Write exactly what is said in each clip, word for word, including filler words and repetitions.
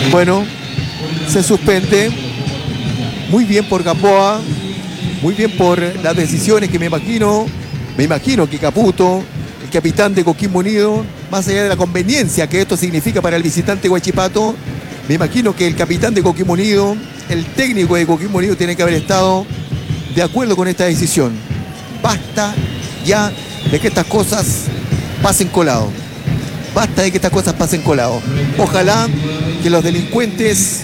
Bueno, se suspende. Muy bien por Gamboa. Muy bien por las decisiones que me imagino. Me imagino que Caputo, el capitán de Coquimbo Unido, más allá de la conveniencia que esto significa para el visitante Huachipato, me imagino que el capitán de Coquimbo Unido, el técnico de Coquimbo Unido, tiene que haber estado de acuerdo con esta decisión. Basta ya de que estas cosas pasen colado. Basta de que estas cosas pasen colado. Ojalá que los delincuentes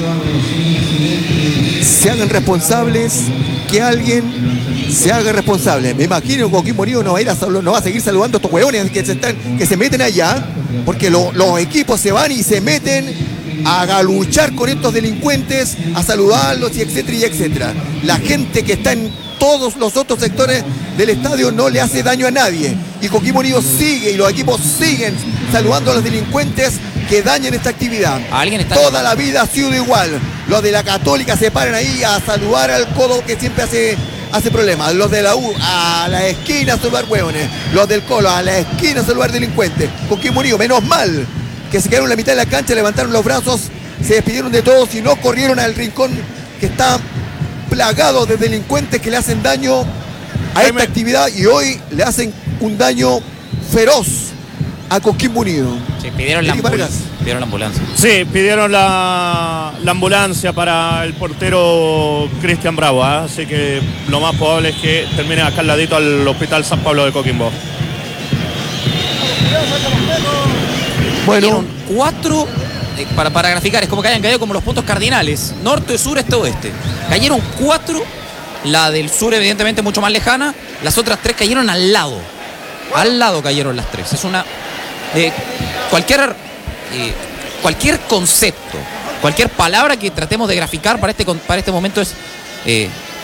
se hagan responsables, que alguien se haga responsable. Me imagino que Coquimbo Unido no va a, ir a, no va a seguir saludando a estos hueones que se, están, que se meten allá, porque lo, los equipos se van y se meten a luchar con estos delincuentes, a saludarlos y etcétera y etcétera. La gente que está en todos los otros sectores del estadio no le hace daño a nadie. Y Coquimbo Unido sigue y los equipos siguen saludando a los delincuentes que dañan esta actividad. ¿Alguien está Toda la vida ha sido igual. Los de la Católica se paran ahí a saludar al codo que siempre hace, hace problemas. Los de la U a la esquina a saludar hueones. Los del Colo a la esquina a saludar delincuentes. Coquimbo Unido, menos mal que se quedaron en la mitad de la cancha, levantaron los brazos, se despidieron de todos y no corrieron al rincón que está plagado de delincuentes que le hacen daño a esta actividad y hoy le hacen un daño feroz a Coquimbo Unido. Sí, pidieron la, ambul pidieron la ambulancia. Sí, pidieron la, la ambulancia para el portero Cristian Bravo, ¿eh? Así que lo más probable es que termine acá al ladito al Hospital San Pablo de Coquimbo. Bueno, cuatro, eh, para, para graficar, es como que hayan caído como los puntos cardinales, norte, sur, este, oeste. Cayeron cuatro, la del sur evidentemente mucho más lejana, las otras tres cayeron al lado. Al lado cayeron las tres. Es una... Eh, cualquier, eh, cualquier concepto, cualquier palabra que tratemos de graficar para este, para este momento es, eh,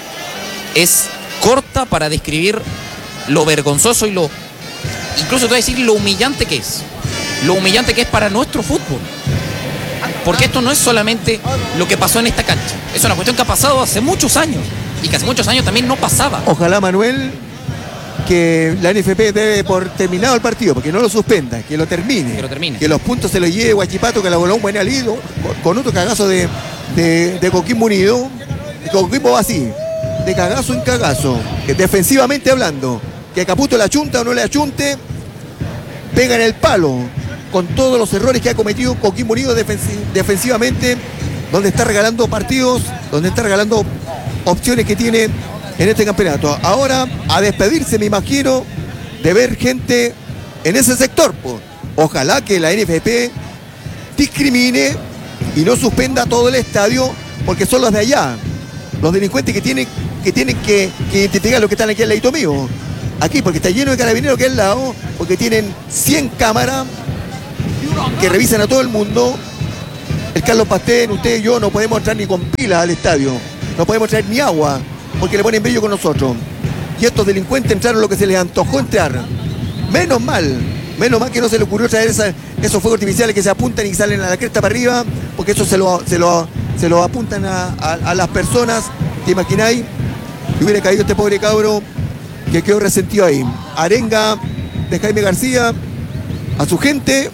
es corta para describir lo vergonzoso y lo... Incluso te voy a decir lo humillante que es. Lo humillante que es para nuestro fútbol. Porque esto no es solamente lo que pasó en esta cancha. Es una cuestión que ha pasado hace muchos años. Y que hace muchos años también no pasaba. Ojalá, Manuel, que la N F P debe por terminado el partido, porque no lo suspenda, que lo termine. Que lo termine. Que los puntos se los lleve Huachipato, que la voló un buen alido, con otro cagazo de, de, de Coquimbo Unido. Y Coquimbo va así, de cagazo en cagazo, que defensivamente hablando, que Caputo le achunta o no le achunte, pega en el palo, con todos los errores que ha cometido Coquimbo Unido defensivamente, donde está regalando partidos, donde está regalando opciones que tiene en este campeonato. Ahora, a despedirse, me imagino, de ver gente en ese sector. Pues. Ojalá que la N F P discrimine y no suspenda todo el estadio, porque son los de allá, los delincuentes que tienen que, tienen que, que identificar los que están aquí al ladito mío. Aquí, porque está lleno de carabineros que es al lado, porque tienen cien cámaras que revisan a todo el mundo. El Carlos Pastén, usted y yo no podemos entrar ni con pilas al estadio, no podemos traer ni agua, porque le ponen brillo con nosotros. Y estos delincuentes entraron lo que se les antojó entrar. Menos mal, menos mal que no se le ocurrió traer esa, esos fuegos artificiales que se apuntan y salen a la cresta para arriba, porque eso se lo, se lo, se lo apuntan a, a, a las personas. ¿Te imagináis? Que hubiera caído este pobre cabro que quedó resentido ahí. Arenga de Jaime García a su gente,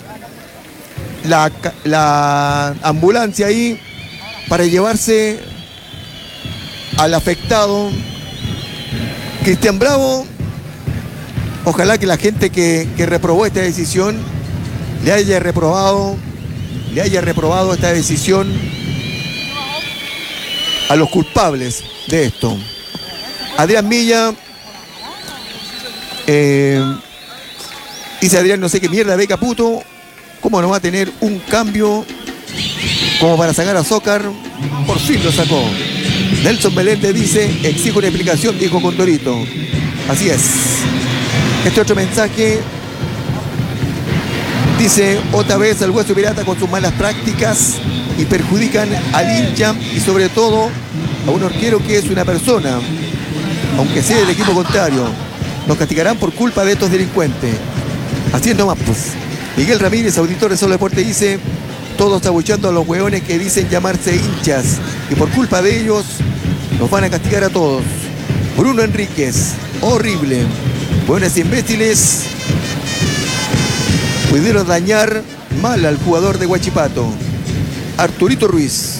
la, la ambulancia ahí para llevarse al afectado Cristian Bravo. Ojalá que la gente que, que reprobó esta decisión le haya reprobado le haya reprobado esta decisión a los culpables de esto. Adrián Milla eh, dice Adrián, no sé qué mierda ve Caputo, cómo no va a tener un cambio como para sacar a Zócar. Por fin lo sacó. Nelson Meléndez dice, exijo una explicación, dijo Condorito. Así es. Este otro mensaje dice, otra vez el Hueso Pirata con sus malas prácticas y perjudican al hincha y sobre todo a un arquero que es una persona, aunque sea del equipo contrario. Nos castigarán por culpa de estos delincuentes. Así es nomás, pues. Miguel Ramírez, auditor de Solo Deporte, dice, todos abuchando a los hueones que dicen llamarse hinchas y por culpa de ellos nos van a castigar a todos. Bruno Enríquez, horrible. Buenos imbéciles pudieron dañar mal al jugador de Huachipato. Arturito Ruiz.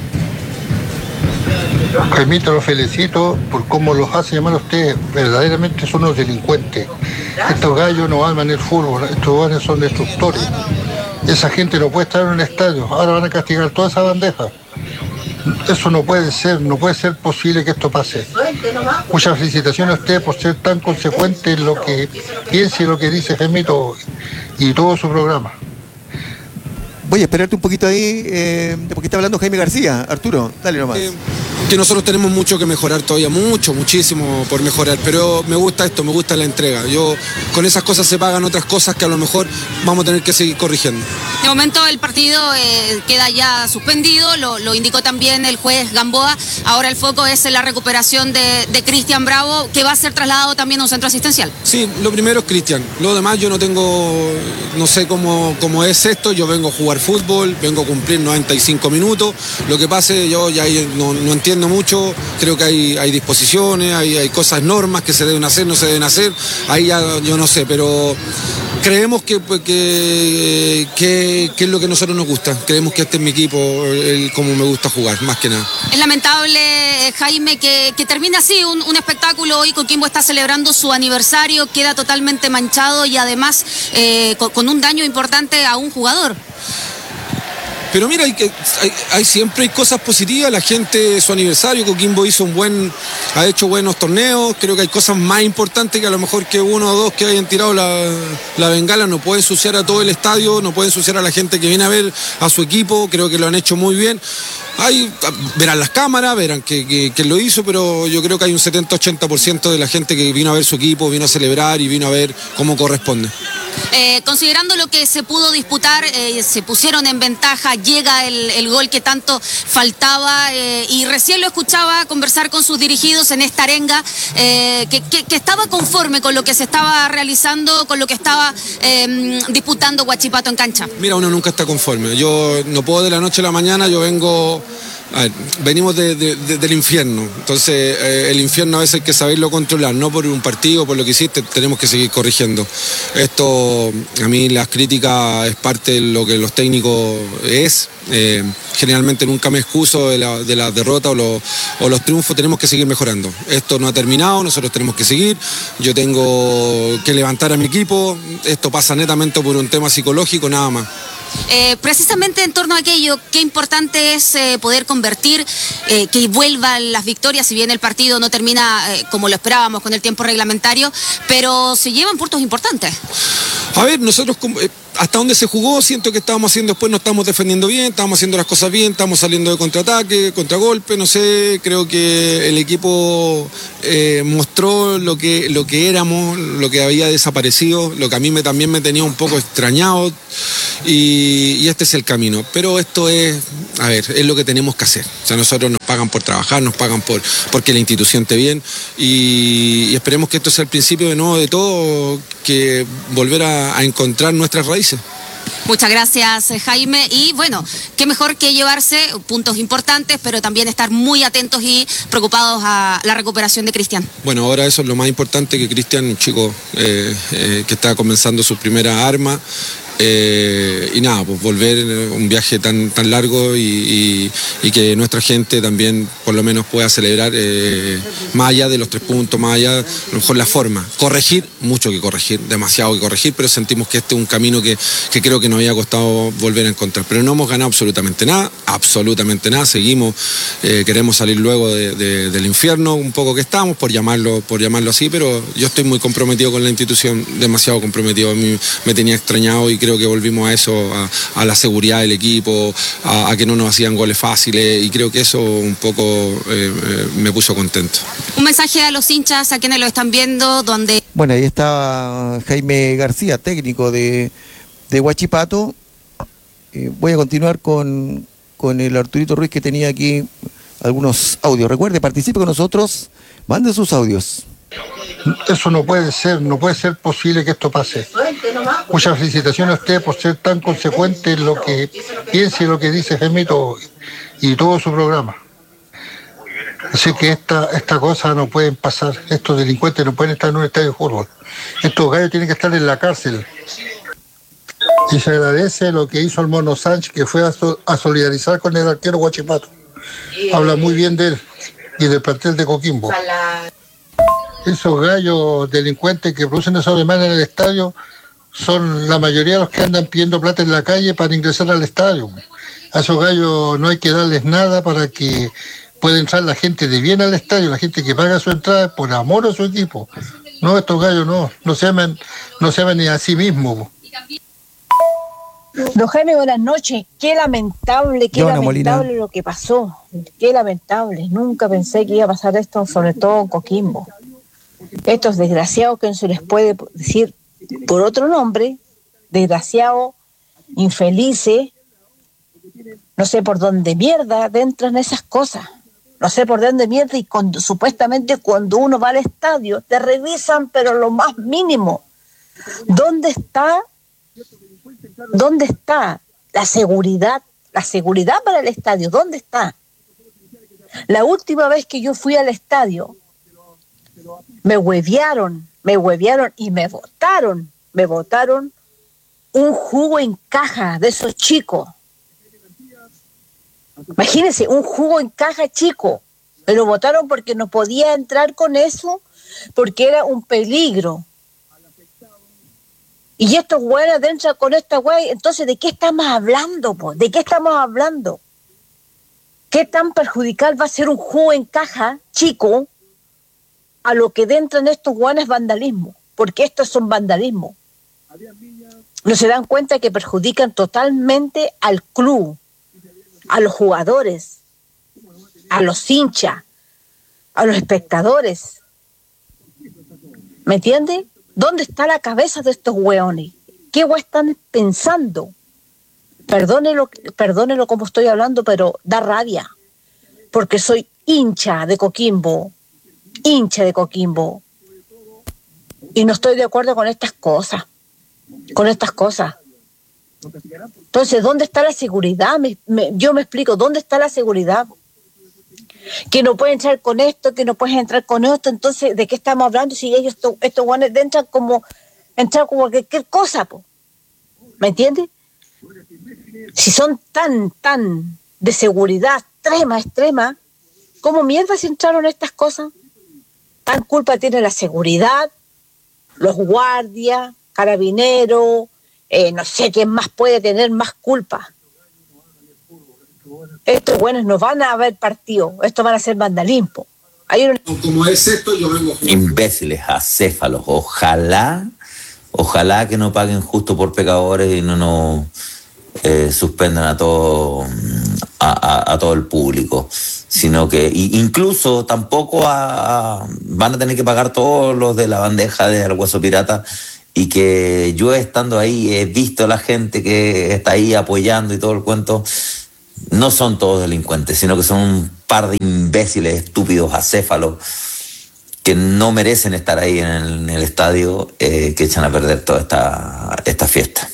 Jaimito, los felicito por cómo los hace llamar a ustedes. Verdaderamente son unos delincuentes. Estos gallos no aman el fútbol, estos gallos son destructores. Esa gente no puede estar en un estadio. Ahora van a castigar toda esa bandeja. Eso no puede ser, no puede ser posible que esto pase. Muchas felicitaciones a ustedes por ser tan consecuentes en lo que piensa y lo que dice Jaimito y todo su programa. Voy a esperarte un poquito ahí, eh, porque está hablando Jaime García. Arturo, dale nomás. Eh, que nosotros tenemos mucho que mejorar todavía, mucho, muchísimo por mejorar, pero me gusta esto, me gusta la entrega. Yo, con esas cosas se pagan otras cosas que a lo mejor vamos a tener que seguir corrigiendo. De momento el partido eh, queda ya suspendido, lo, lo indicó también el juez Gamboa. Ahora el foco es en la recuperación de, de Cristian Bravo, que va a ser trasladado también a un centro asistencial. Sí, lo primero es Cristian. Lo demás yo no tengo, no sé cómo, cómo es esto. Yo vengo a jugar fútbol, vengo a cumplir noventa y cinco minutos. Lo que pase yo ya no, no entiendo mucho. Creo que hay, hay disposiciones, hay, hay cosas, normas que se deben hacer, no se deben hacer. Ahí ya yo no sé, pero creemos que, que, que, que es lo que a nosotros nos gusta. Creemos que este es mi equipo, el, como me gusta jugar, más que nada. Es lamentable, Jaime, que, que termine así un, un espectáculo. Hoy Coquimbo está celebrando su aniversario, queda totalmente manchado y además eh, con, con un daño importante a un jugador. Pero mira, hay, que, hay, hay siempre hay cosas positivas. La gente, su aniversario, Coquimbo hizo un buen, ha hecho buenos torneos. Creo que hay cosas más importantes que a lo mejor que uno o dos que hayan tirado la, la bengala. No puede ensuciar a todo el estadio, no puede ensuciar a la gente que viene a ver a su equipo. Creo que lo han hecho muy bien. Hay, verán las cámaras, verán que, que, que lo hizo, pero yo creo que hay un setenta a ochenta por ciento de la gente que vino a ver su equipo, vino a celebrar y vino a ver cómo corresponde. Eh, considerando lo que se pudo disputar, eh, se pusieron en ventaja, llega el, el gol que tanto faltaba eh, y recién lo escuchaba conversar con sus dirigidos en esta arenga, eh, que, que, que estaba conforme con lo que se estaba realizando, con lo que estaba eh, disputando Huachipato en cancha. Mira, uno nunca está conforme. Yo no puedo de la noche a la mañana, yo vengo... A ver, venimos de, de, de, del infierno, entonces eh, el infierno a veces hay que saberlo controlar, no por un partido, por lo que hiciste, tenemos que seguir corrigiendo. Esto, a mí las críticas es parte de lo que los técnicos es, eh, generalmente nunca me excuso de la, de la derrota o, lo, o los triunfos, tenemos que seguir mejorando. Esto no ha terminado, nosotros tenemos que seguir, yo tengo que levantar a mi equipo, esto pasa netamente por un tema psicológico, nada más. Eh, precisamente en torno a aquello, qué importante es eh, poder convertir, eh, que vuelvan las victorias, si bien el partido no termina eh, como lo esperábamos con el tiempo reglamentario, pero se llevan puntos importantes. A ver, nosotros eh, hasta donde se jugó, siento que estábamos haciendo después, no estamos defendiendo bien, estábamos haciendo las cosas bien, estamos saliendo de contraataque, contragolpe, no sé, creo que el equipo eh, mostró lo que, lo que éramos, lo que había desaparecido, lo que a mí me, también me tenía un poco extrañado. Y, y este es el camino, pero esto es, a ver, es lo que tenemos que hacer. O sea, nosotros nos pagan por trabajar, nos pagan por porque la institución esté bien y, y esperemos que esto sea el principio de nuevo de todo, que volver a, a encontrar nuestras raíces. Muchas gracias, Jaime, y bueno, qué mejor que llevarse puntos importantes, pero también estar muy atentos y preocupados a la recuperación de Cristian. Bueno, ahora eso es lo más importante, que Cristian, un chico eh, eh, que está comenzando su primera arma. Eh, y nada, pues volver un viaje tan, tan largo y, y, y que nuestra gente también por lo menos pueda celebrar eh, más allá de los tres puntos, más allá, a lo mejor la forma. Corregir, mucho que corregir, demasiado que corregir, pero sentimos que este es un camino que, que creo que nos había costado volver a encontrar. Pero no hemos ganado absolutamente nada, absolutamente nada, seguimos, eh, queremos salir luego de, de, del infierno un poco que estamos, por llamarlo, por llamarlo así, pero yo estoy muy comprometido con la institución, demasiado comprometido, a mí me tenía extrañado y creo que volvimos a eso, a, a la seguridad del equipo, a, a que no nos hacían goles fáciles y creo que eso un poco eh, eh, me puso contento. Un mensaje a los hinchas, a quienes lo están viendo, donde... Bueno, ahí está Jaime García, técnico de, de Huachipato. Eh, voy a continuar con, con el Arturito Ruiz, que tenía aquí algunos audios. Recuerde, participe con nosotros, mande sus audios. Eso no puede ser, no puede ser posible que esto pase. Muchas felicitaciones a ustedes por ser tan consecuentes en lo que piensa y lo que dice Jaimito y todo su programa. Así que esta, esta cosa no pueden pasar, estos delincuentes no pueden estar en un estadio de fútbol. Estos gallos tienen que estar en la cárcel. Y se agradece lo que hizo el Mono Sánchez, que fue a, so- a solidarizar con el arquero Huachipato. Habla muy bien de él y del plantel de Coquimbo. Esos gallos delincuentes que producen esos alemanes en el estadio son la mayoría de los que andan pidiendo plata en la calle para ingresar al estadio. A esos gallos no hay que darles nada para que pueda entrar la gente de bien al estadio, la gente que paga su entrada por amor a su equipo. No, estos gallos no, no se aman, no se aman ni a sí mismos. Don Jaime, buenas noches. Qué lamentable, qué Joana lamentable Molina. lo que pasó. Qué lamentable. Nunca pensé que iba a pasar esto, sobre todo en Coquimbo. Estos desgraciados que no se les puede decir por otro nombre, desgraciados, infelices, no sé por dónde mierda entran esas cosas. No sé por dónde mierda y cuando, supuestamente cuando uno va al estadio te revisan pero lo más mínimo. ¿Dónde está? ¿Dónde está la seguridad? La seguridad para el estadio, ¿dónde está? La última vez que yo fui al estadio, me huevearon, me huevearon y me botaron, me botaron un jugo en caja de esos chicos. Imagínense, un jugo en caja chico. Me lo botaron porque no podía entrar con eso, porque era un peligro. Y estos güeyes adentro con esta güey, entonces, ¿de qué estamos hablando, po? ¿De qué estamos hablando? ¿Qué tan perjudicial va a ser un jugo en caja chico a lo que dentro en estos güeyes es vandalismo? Porque estos son vandalismo. No se dan cuenta que perjudican totalmente al club, a los jugadores, a los hinchas, a los espectadores. ¿Me entiende? ¿Dónde está la cabeza de estos hueones? ¿Qué hueá están pensando? Perdónelo, perdónelo como estoy hablando, pero da rabia. Porque soy hincha de Coquimbo, hincha de Coquimbo. Y no estoy de acuerdo con estas cosas, con estas cosas. Entonces, ¿dónde está la seguridad? Me, me, yo me explico, ¿dónde está la seguridad? Que no pueden entrar con esto, que no pueden entrar con esto, entonces, ¿de qué estamos hablando? Si ellos, estos, estos guanes entran como, entran como cualquier cosa, po. ¿Me entiendes? Si son tan, tan de seguridad extrema, extrema, ¿cómo mierda se entraron estas cosas? Tan culpa tiene la seguridad, los guardias, carabineros, eh, no sé quién más puede tener más culpa. Estos buenos no van a haber partido, estos van a ser vandalismo. Hay un... Como es esto, yo vengo... Imbéciles, acéfalos, ojalá, ojalá que no paguen justo por pecadores y no nos eh, suspendan a todo, a, a, a todo el público, sino que incluso tampoco a, a, van a tener que pagar todos los de la bandeja del Hueso Pirata. Y que yo estando ahí he visto a la gente que está ahí apoyando y todo el cuento. No son todos delincuentes, sino que son un par de imbéciles, estúpidos, acéfalos, que no merecen estar ahí en el, en el estadio, eh, que echan a perder toda esta, esta fiesta.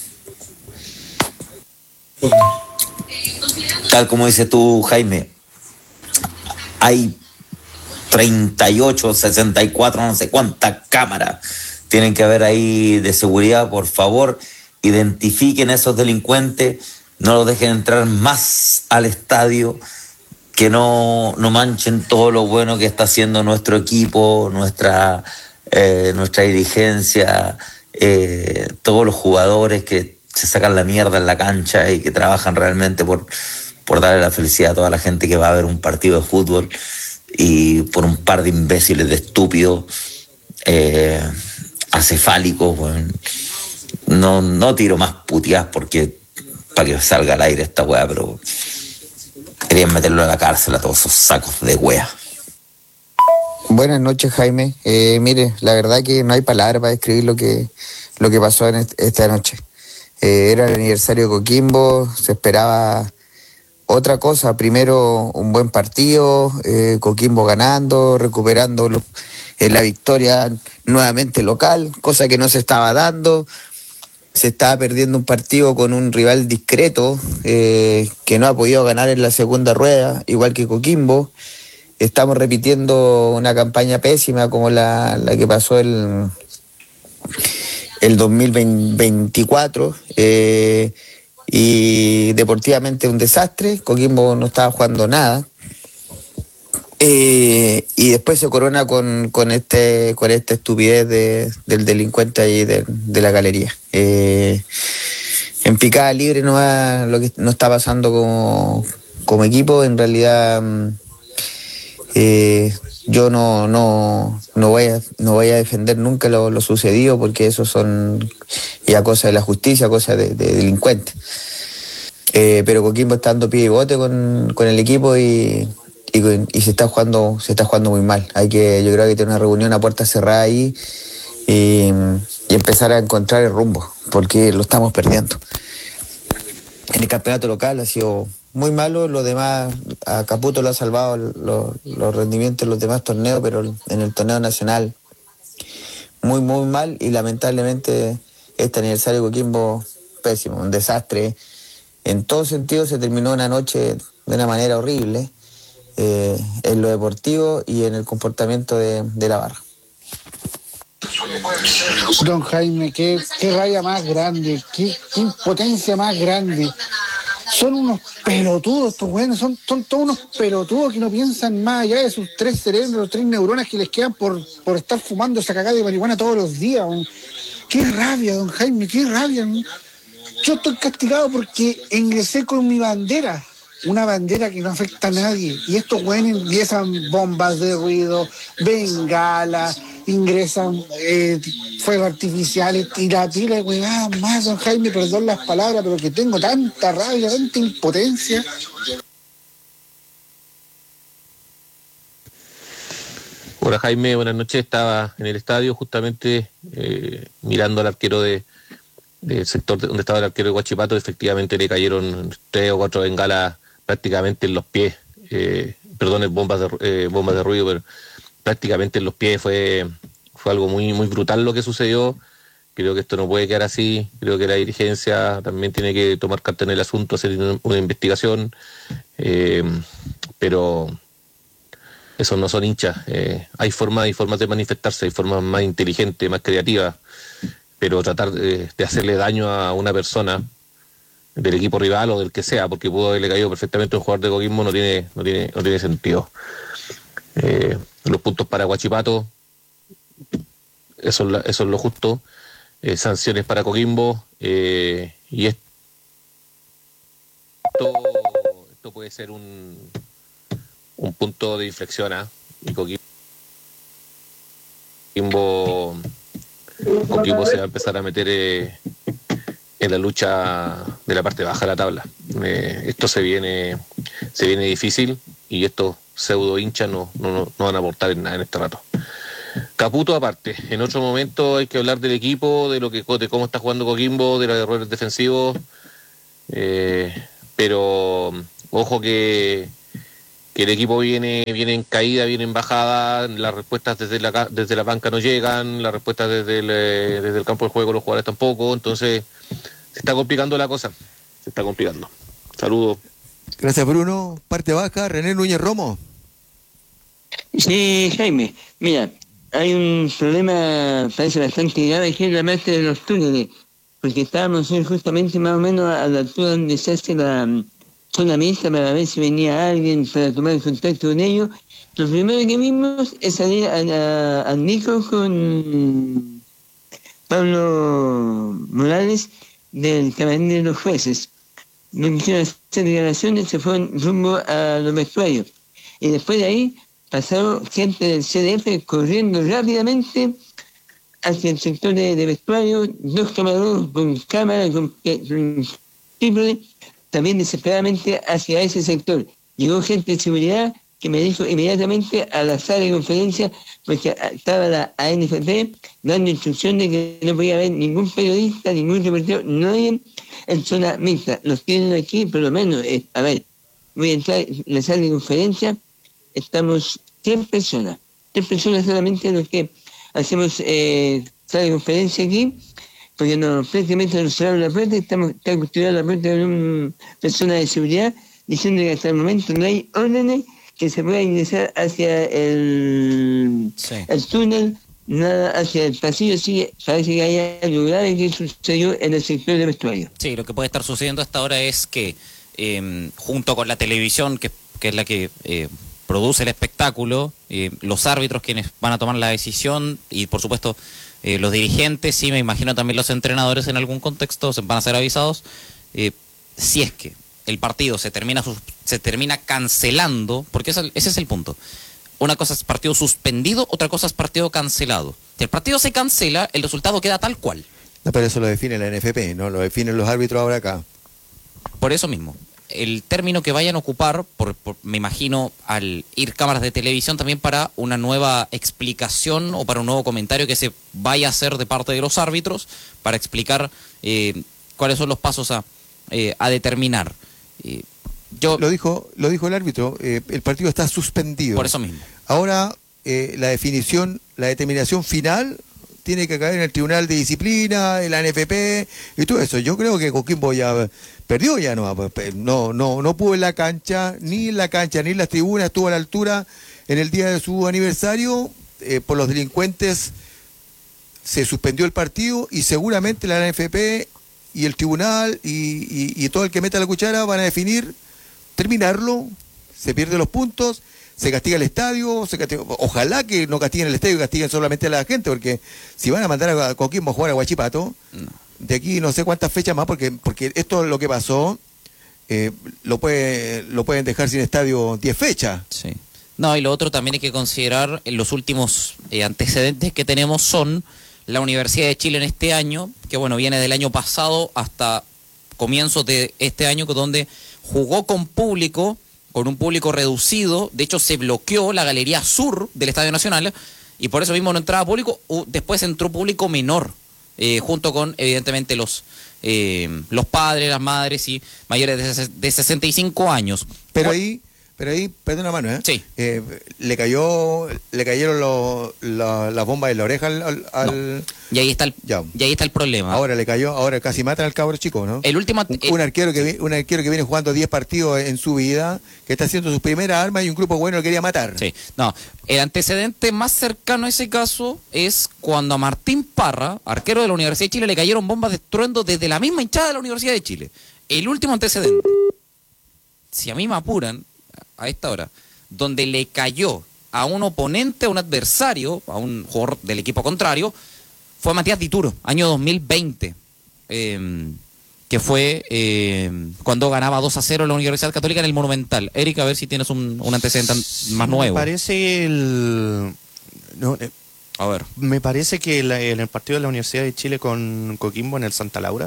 Tal como dices tú, Jaime, hay treinta y ocho, sesenta y cuatro, no sé cuántas cámaras tienen que haber ahí de seguridad. Por favor, identifiquen a esos delincuentes, no los dejen entrar más al estadio, que no, no manchen todo lo bueno que está haciendo nuestro equipo, nuestra, eh, nuestra dirigencia, eh, todos los jugadores que se sacan la mierda en la cancha y que trabajan realmente por, por darle la felicidad a toda la gente que va a ver un partido de fútbol, y por un par de imbéciles, de estúpidos, eh, acefálicos, bueno, no, no tiro más puteadas porque para que salga al aire esta weá, pero querían meterlo a la cárcel a todos esos sacos de weá. Buenas noches, Jaime. Eh, mire, la verdad que no hay palabras para describir lo que, lo que pasó en est- esta noche. Eh, era el aniversario de Coquimbo, se esperaba otra cosa. Primero, un buen partido, eh, Coquimbo ganando, recuperando los, eh, la victoria nuevamente local, cosa que no se estaba dando. Se estaba perdiendo un partido con un rival discreto, eh, que no ha podido ganar en la segunda rueda, igual que Coquimbo. Estamos repitiendo una campaña pésima como la, la que pasó el, el dos mil veinticuatro eh, y deportivamente un desastre. Coquimbo no estaba jugando nada. Eh, y después se corona con, con este con esta estupidez de, del delincuente ahí de, de la galería. Eh, en picada libre no va, lo que no está pasando como, como equipo. En realidad eh, yo no, no, no, voy a, no voy a defender nunca lo, lo sucedido, porque eso son ya cosas de la justicia, cosas de, de delincuentes. Eh, pero Coquimbo está dando pie y bote con, con el equipo y Y, y se está jugando se está jugando muy mal. Hay que, yo creo que tener una reunión a puerta cerrada ahí y, y empezar a encontrar el rumbo, porque lo estamos perdiendo. En el campeonato local ha sido muy malo, los demás, a Caputo lo ha salvado los, los rendimientos en los demás torneos, pero en el torneo nacional muy muy mal, y lamentablemente este aniversario de Coquimbo pésimo, un desastre. En todo sentido se terminó una noche de una manera horrible. Eh, en lo deportivo y en el comportamiento de, de la barra. Don Jaime, qué, qué rabia más grande, qué, qué impotencia más grande. Son unos pelotudos estos güeyes, son, son todos unos pelotudos que no piensan más allá de sus tres cerebros, tres neuronas que les quedan por, por estar fumando esa cagada de marihuana todos los días. ¿No? Qué rabia, don Jaime, qué rabia. ¿No? Yo estoy castigado porque ingresé con mi bandera. Una bandera que no afecta a nadie. Y estos güeyes ingresan bombas de ruido, bengalas, ingresan eh, fuegos artificiales y la pila de huevadas más, don Jaime, perdón las palabras, pero que tengo tanta rabia, tanta impotencia. Hola Jaime, buenas noches. Estaba en el estadio justamente eh, mirando al arquero de del sector donde estaba el arquero de Huachipato. Efectivamente le cayeron tres o cuatro bengalas prácticamente en los pies, eh, perdón, bombas de, eh, bombas de ruido, pero prácticamente en los pies. Fue, fue algo muy, muy brutal lo que sucedió. Creo que esto no puede quedar así. Creo que la dirigencia también tiene que tomar carta en el asunto, hacer una investigación, eh, pero esos no son hinchas. Eh, hay formas y formas de manifestarse, hay formas más inteligentes, más creativas, pero tratar de, de hacerle daño a una persona del equipo rival o del que sea, porque pudo haberle caído perfectamente a un jugador de Coquimbo, no tiene, no tiene, no tiene sentido. Eh, los puntos para Huachipato, eso es, la, eso es lo justo. Eh, sanciones para Coquimbo, eh, y esto, esto puede ser un, un punto de inflexión, ¿eh? Y Coquimbo, Coquimbo se va a empezar a meter eh, en la lucha de la parte baja de la tabla. Eh, esto se viene se viene difícil, y estos pseudo hinchas no, no, no van a aportar en nada en este rato. Caputo aparte, en otro momento hay que hablar del equipo, de lo que de cómo está jugando Coquimbo, de los errores defensivos, eh, pero ojo que, que el equipo viene viene en caída, viene en bajada, las respuestas desde la desde la banca no llegan, las respuestas desde el, desde el campo de juego los jugadores tampoco, entonces se está complicando la cosa, se está complicando. Saludos. Gracias, Bruno. Parte baja, René Núñez Romo. Sí, Jaime, mira, hay un problema, parece bastante grave, que es la parte de los túneles, porque estábamos justamente más o menos a la altura donde se hace la zona mixta para ver si venía alguien para tomar contacto con ellos. Lo primero que vimos es salir a, a, a Nico con Pablo Morales del Camarín de los Jueces. No quisieron hacer declaraciones, se fueron rumbo a los vestuarios. Y después de ahí pasaron gente del C D F corriendo rápidamente hacia el sector de, de vestuario, dos camarógrafos con cámara, con, con trípode, también desesperadamente hacia ese sector. Llegó gente de seguridad que me dijo inmediatamente a la sala de conferencia, porque estaba la A N F P dando instrucciones de que no podía haber ningún periodista, ningún reportero, nadie en zona mixta. Los tienen aquí, por lo menos, eh, a ver, voy a entrar en la sala de conferencia, estamos tres personas, tres personas solamente los que hacemos eh, sala de conferencia aquí, porque no, prácticamente nos cerraron la puerta, estamos, está construida la puerta de una persona de seguridad, diciendo que hasta el momento no hay órdenes que se pueda ingresar hacia el, sí. el túnel nada hacia el pasillo, sí, parece que hay algo grave que sucedió en el sector de vestuario. Sí, lo que puede estar sucediendo hasta ahora es que eh, junto con la televisión, que, que es la que eh, produce el espectáculo, eh, los árbitros quienes van a tomar la decisión y por supuesto eh, los dirigentes, sí, me imagino también los entrenadores en algún contexto se van a ser avisados, eh, si es que el partido se termina sus, se termina cancelando, porque ese, ese es el punto. Una cosa es partido suspendido, otra cosa es partido cancelado. Si el partido se cancela, el resultado queda tal cual. No, pero eso lo define la N F P, ¿no? Lo definen los árbitros ahora acá. Por eso mismo. El término que vayan a ocupar, por, por, me imagino, al ir cámaras de televisión también para una nueva explicación o para un nuevo comentario que se vaya a hacer de parte de los árbitros para explicar eh, cuáles son los pasos a, eh, a determinar. Eh, yo Lo dijo, lo dijo el árbitro, eh, el partido está suspendido. Por eso mismo. Ahora, eh, la definición, la determinación final tiene que caer en el Tribunal de Disciplina, en la N F P y todo eso. Yo creo que Coquimbo ya perdió, ya no, no, no, no pudo en la cancha, ni en la cancha, ni en las tribunas, estuvo a la altura en el día de su aniversario, eh, por los delincuentes se suspendió el partido y seguramente la N F P y el tribunal y, y, y todo el que meta la cuchara van a definir terminarlo, se pierden los puntos, se castiga el estadio, se castiga, ojalá que no castiguen el estadio, castiguen solamente a la gente, porque si van a mandar a Coquimbo a jugar a Huachipato, no. de aquí no sé cuántas fechas más, porque porque esto es lo que pasó, eh, lo puede lo pueden dejar sin estadio diez fechas. Sí. No, y lo otro también hay que considerar, en los últimos eh, antecedentes que tenemos son la Universidad de Chile en este año, que bueno, viene del año pasado hasta comienzos de este año, donde jugó con público, con un público reducido. De hecho se bloqueó la galería sur del Estadio Nacional y por eso mismo no entraba público. Después entró público menor, eh, junto con evidentemente los eh, los padres, las madres y mayores de, de sesenta y cinco años. Pero ahí, pero ahí, perdona mano, ¿eh? Sí. Eh, le cayó, le cayeron lo, la, las bombas de la oreja al, al, al... No. Y ahí está el, ya. y ahí está el problema. Ahora le cayó, ahora casi matan al cabro chico, ¿no? El último, un, un arquero que un arquero que viene jugando diez partidos en su vida, que está haciendo sus primeras armas y un grupo bueno lo quería matar. Sí. No, el antecedente más cercano a ese caso es cuando a Martín Parra, arquero de la Universidad de Chile, le cayeron bombas de estruendo desde la misma hinchada de la Universidad de Chile. El último antecedente, si a mí me apuran, a esta hora, donde le cayó a un oponente, a un adversario, a un jugador del equipo contrario, fue Matías Dituro, año dos mil veinte, eh, que fue eh, cuando ganaba dos a cero la Universidad Católica en el Monumental. Eric, a ver si tienes un, un antecedente más nuevo. Me parece el... No, eh, a ver. Me parece que la, en el partido de la Universidad de Chile con Coquimbo en el Santa Laura,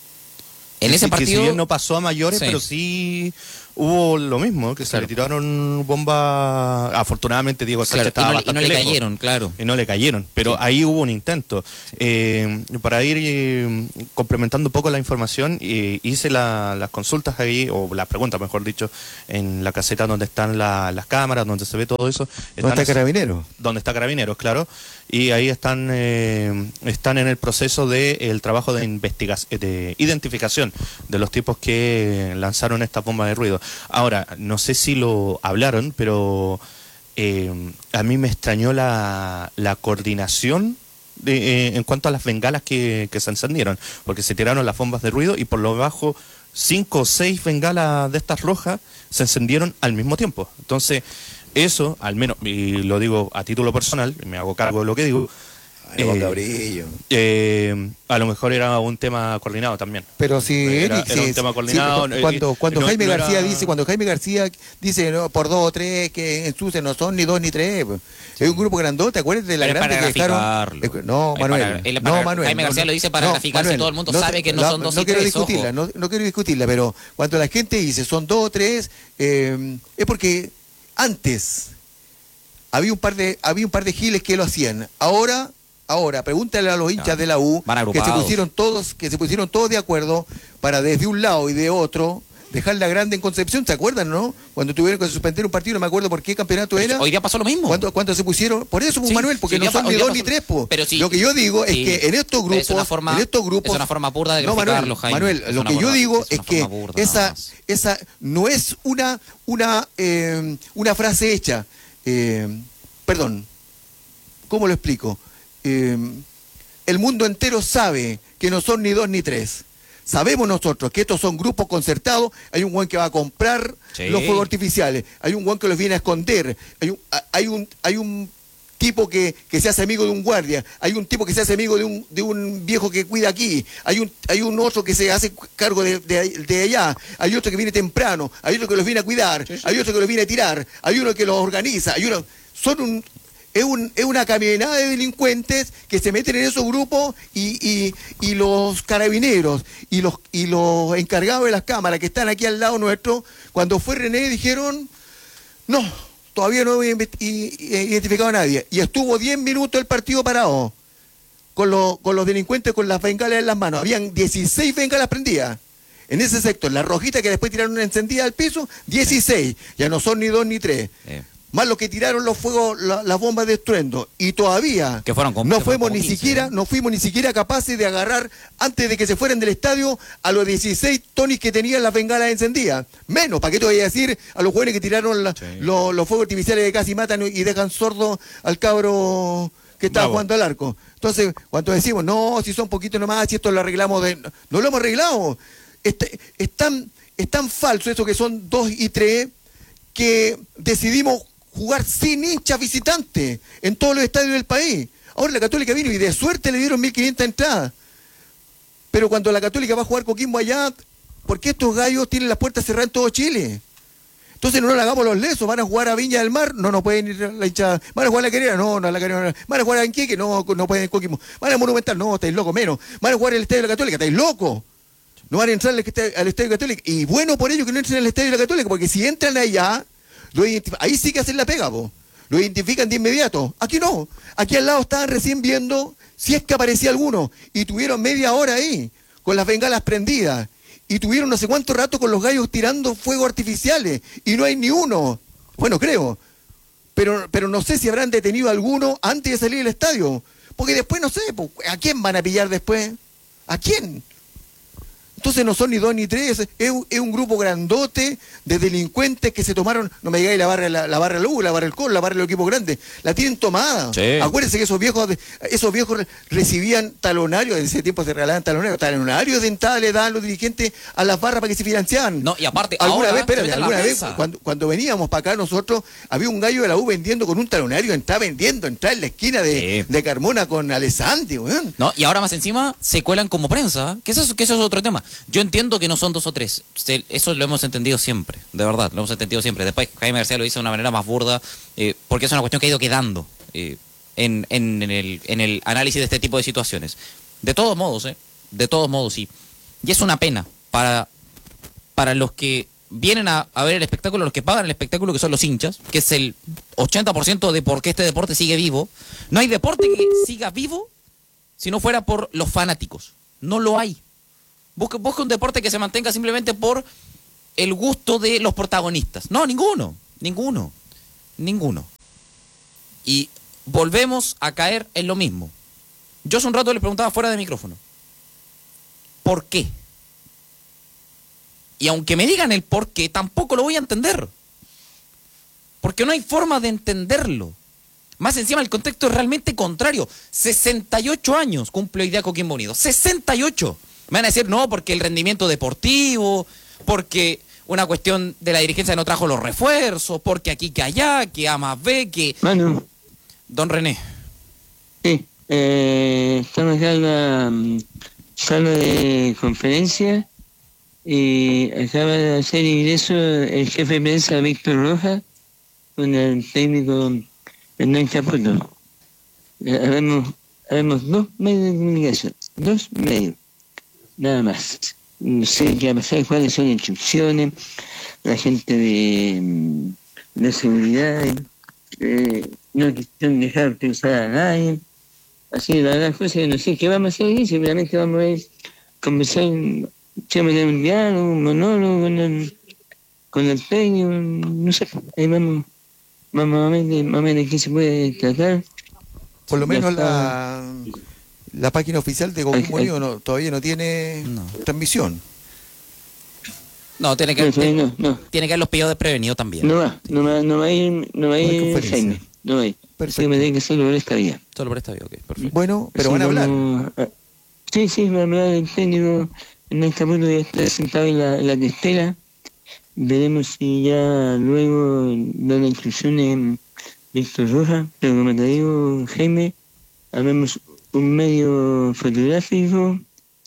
en ese que, partido... que si bien no pasó a mayores, sí. pero sí hubo lo mismo, que claro. se le tiraron bombas. Afortunadamente Diego Sánchez claro, estaba y no, bastante y no le lejos, cayeron, claro. Y no le cayeron, pero sí. ahí hubo un intento. Sí. Eh, para ir eh, complementando un poco la información, eh, hice la, las consultas ahí, o las preguntas mejor dicho, en la caseta donde están la, las cámaras, donde se ve todo eso. ¿Dónde está Carabineros? Donde está Carabineros, claro. Y ahí están eh, están en el proceso de el trabajo de investigación, de identificación de los tipos que lanzaron esta bomba de ruido. Ahora, no sé si lo hablaron, pero eh, a mí me extrañó la, la coordinación de, eh, en cuanto a las bengalas que, que se encendieron, porque se tiraron las bombas de ruido y por lo bajo cinco o seis bengalas de estas rojas se encendieron al mismo tiempo. Entonces, eso, al menos, y lo digo a título personal, me hago cargo de lo que digo, Ay, eh, eh, a lo mejor era un tema coordinado también. Pero si era, Eric, era sí, un tema coordinado. Sí, cuando cuando no, Jaime no García era... dice, cuando Jaime García dice no, por dos o tres que en Suce no son ni dos ni tres, sí. Es un grupo grandote, acuérdate de la pero grande que dejaron. No, Manuel, para, no, Manuel. Jaime García no, lo dice para no, graficar Manuel, si todo el mundo no, sabe que no, no son dos no y quiero tres. Discutirla, no, no quiero discutirla, pero cuando la gente dice son dos o tres, eh, es porque antes había un par de había un par de giles que lo hacían. Ahora Ahora, pregúntale a los hinchas no, de la U que se pusieron todos, que se pusieron todos de acuerdo para desde un lado y de otro dejar la grande en Concepción, ¿se acuerdan, no? Cuando tuvieron que suspender un partido, no me acuerdo por qué campeonato era. Hoy día pasó lo mismo. ¿Cuándo, cuándo se pusieron? Por eso, pues, sí, Manuel, porque sí, no son ni dos pasó, ni tres, pues. Pero sí, lo que yo digo sí, es que en estos grupos, es una forma, en estos grupos, es una forma burda de no, Manuel, Jaime. Manuel, es lo que burda, yo digo es, es que burda, esa, esa no es una, una, eh, una frase hecha. Eh, perdón, ¿cómo lo explico? eh, el mundo entero sabe que no son ni dos ni tres. Sabemos nosotros que estos son grupos concertados, hay un guan que va a comprar Sí. los fuegos artificiales, hay un guan que los viene a esconder, hay un, hay un, hay un tipo que, que se hace amigo de un guardia, hay un tipo que se hace amigo de un, de un viejo que cuida aquí, hay un, hay un otro que se hace cargo de, de, de allá, hay otro que viene temprano, hay otro que los viene a cuidar, sí, sí. hay otro que los viene a tirar, hay uno que los organiza, hay uno, son un... Es, un, es una camionada de delincuentes que se meten en esos grupos y, y, y los carabineros y los, y los encargados de las cámaras que están aquí al lado nuestro, cuando fue René dijeron, no, todavía no he identificado a nadie. Y estuvo diez minutos el partido parado con, lo, con los delincuentes con las bengalas en las manos. Habían dieciséis bengalas prendidas. En ese sector, la rojita que después tiraron una encendida al piso, dieciséis. Ya no son ni dos ni tres. Eh. Más los que tiraron los fuegos, la, las bombas de estruendo. Y todavía que fueron con, no fuimos ni quince, siquiera, ¿eh? no fuimos ni siquiera capaces de agarrar, antes de que se fueran del estadio, a los dieciséis tonis que tenían las bengalas encendidas. Menos, ¿para qué te voy a decir a los jóvenes que tiraron la, sí. los, los fuegos artificiales que casi matan y dejan sordo al cabro que estaba Bravo. jugando al arco? Entonces, cuando decimos, no, si son poquitos nomás, si esto lo arreglamos, de... no, no lo hemos arreglado. Este, es, tan, es tan falso eso que son dos y tres que decidimos jugar sin hinchas visitantes en todos los estadios del país. Ahora la Católica vino y de suerte le dieron mil quinientas entradas. Pero cuando la Católica va a jugar Coquimbo allá, ¿por qué estos gallos tienen las puertas cerradas en todo Chile? Entonces no le hagamos los lesos. ¿Van a jugar a Viña del Mar? No, no pueden ir a la hinchada. ¿Van a jugar a la Querera? No, no a la Querera. No. ¿Van a jugar a Anquique? No, no pueden en Coquimbo. ¿Van a Monumental? No, estáis locos, menos. ¿Van a jugar al Estadio de la Católica? ¿Estáis locos? No van a entrar al Estadio Católica. Y bueno por ello que no entren al Estadio de la Católica, porque si entran allá, lo ahí sí que hacen la pega, po. Lo identifican de inmediato. Aquí no. Aquí al lado estaban recién viendo si es que aparecía alguno. Y tuvieron media hora ahí, con las bengalas prendidas. Y tuvieron no sé cuánto rato con los gallos tirando fuegos artificiales. Y no hay ni uno. Bueno, creo. Pero, pero no sé si habrán detenido a alguno antes de salir del estadio. Porque después no sé, ¿a quién van a pillar después? ¿A quién? Entonces no son ni dos ni tres, es un, es un grupo grandote de delincuentes que se tomaron, no me digáis la barra la, la barra Lu, la barra el Col, la barra del equipo grande, la tienen tomada. Sí. Acuérdense que esos viejos esos viejos recibían talonarios, en ese tiempo se regalaban talonarios, talonarios dentales le daban los dirigentes a las barras para que se financiaran. No, y aparte, alguna ahora, vez, espérate, alguna vez cuando, cuando veníamos para acá nosotros, había un gallo de la U vendiendo con un talonario, entraba vendiendo, entraba en la esquina de, sí. de Carmona con Alessandri, weón. No, y ahora más encima se cuelan como prensa, que eso, que eso es otro tema. Yo entiendo que no son dos o tres, eso lo hemos entendido siempre, de verdad, lo hemos entendido siempre. Después Jaime García lo dice de una manera más burda, eh, porque es una cuestión que ha ido quedando eh, en, en, en, el, en el análisis de este tipo de situaciones. De todos modos, eh, de todos modos, sí. Y es una pena para, para los que vienen a, a ver el espectáculo, los que pagan el espectáculo, que son los hinchas, que es el ochenta por ciento de por qué este deporte sigue vivo. No hay deporte que siga vivo si no fuera por los fanáticos. No lo hay. Busca, busca un deporte que se mantenga simplemente por el gusto de los protagonistas. No, ninguno, ninguno, ninguno. Y volvemos a caer en lo mismo. Yo hace un rato le preguntaba fuera de micrófono, ¿por qué? Y aunque me digan el por qué, tampoco lo voy a entender. Porque no hay forma de entenderlo. Más encima el contexto es realmente contrario. sesenta y ocho años cumple hoy día Coquimbo Unido. sesenta y ocho. Me van a decir, no, porque el rendimiento deportivo, porque una cuestión de la dirigencia no trajo los refuerzos, porque aquí que allá, que A más B, que... Manu. Don René. Sí, eh, estamos acá en la um, sala de conferencia y acaba de hacer ingreso el jefe de prensa Víctor Rojas con el técnico Hernán Caputo. Haremos, haremos dos medios de comunicación, dos medios. Nada más. No sé qué va a pasar, cuáles son las instrucciones, la gente de, de seguridad, eh, no quisieron dejar utilizar a nadie. Así, la verdad, cosas que no sé qué vamos a hacer y seguramente vamos a ir a conversar, vamos a tener un diálogo, un monólogo con el, con el técnico, no sé, ahí vamos, vamos a ver, vamos a ver de qué se puede tratar. Por lo menos la... La página oficial de Coquimbo Unido no, todavía no tiene no. transmisión. No, tiene que, no, no, no. tiene que haber los pedidos desprevenidos también. No va, no va, no va a ir, no va a ir Jaime. no hay. Así que me tiene que solo por esta vía. Solo por esta vía, ok, perfecto. Bueno, pero Así van a hablar. vamos a- Sí, sí, va a hablar el técnico. En el capítulo ya está sentado en la, en la testera. Veremos si ya luego da la instrucción en Víctor Rojas, pero como te digo, Jaime, habemos un medio fotográfico,